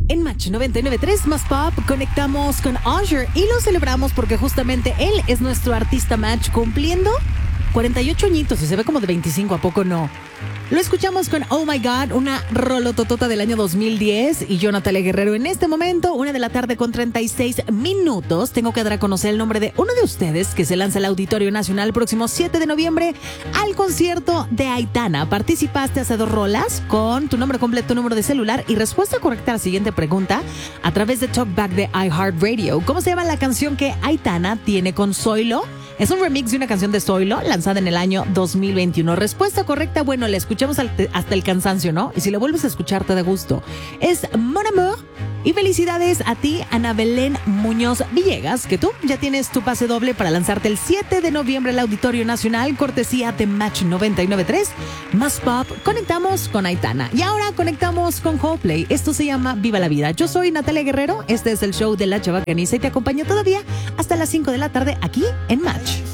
En Match 99.3 Más Pop conectamos con Usher y lo celebramos porque justamente él es nuestro artista Match cumpliendo 48 añitos y se ve como de 25, ¿a poco no? Lo escuchamos con Oh My God, una rolototota del año 2010 y yo, Natalia Guerrero, en este momento, 1:36 p.m. Tengo que dar a conocer el nombre de uno de ustedes que se lanza al Auditorio Nacional próximo 7 de noviembre al concierto de Aitana. Participaste hace 2 rolas con tu nombre completo, número de celular y respuesta correcta a la siguiente pregunta a través de Talkback de iHeartRadio. ¿Cómo se llama la canción que Aitana tiene con Zoilo? Es un remix de una canción de Zoilo lanzada en el año 2021. Respuesta correcta, bueno, la escuchamos hasta el cansancio, ¿no? Y si la vuelves a escuchar te da gusto. Es Mon Amour. Y felicidades a ti, Ana Belén Muñoz Villegas, que tú ya tienes tu pase doble para lanzarte el 7 de noviembre al Auditorio Nacional, cortesía de Match 99.3 Más Pop. Conectamos con Aitana. Y ahora conectamos con Coldplay. Esto se llama Viva la Vida. Yo soy Natalia Guerrero. Este es el show de La Chavacaniza y te acompaño todavía hasta las 5 de la tarde aquí en Match.